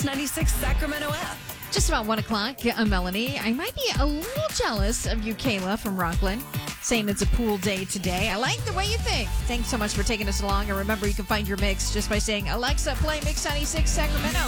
96 Sacramento app. Just about 1 o'clock, Melanie. I might be a little jealous of you, Kayla from Rockland, saying it's a pool day today. I like the way you think. Thanks so much for taking us along. And remember, you can find your mix just by saying, Alexa, play Mix 96 Sacramento.